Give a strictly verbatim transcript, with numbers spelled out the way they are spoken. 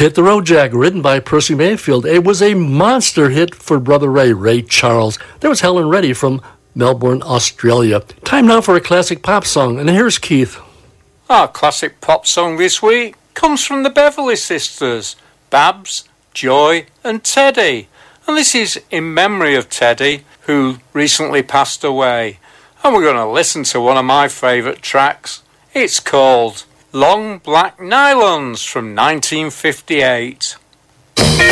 Hit the Road Jack, written by Percy Mayfield. It was a monster hit for Brother Ray, Ray Charles. There was Helen Reddy from Melbourne, Australia. Time now for a classic pop song, and here's Keith. Our classic pop song this week comes from the Beverly Sisters, Babs, Joy and Teddy. And this is in memory of Teddy, who recently passed away. And we're going to listen to one of my favourite tracks. It's called Long Black Nylons from nineteen fifty-eight.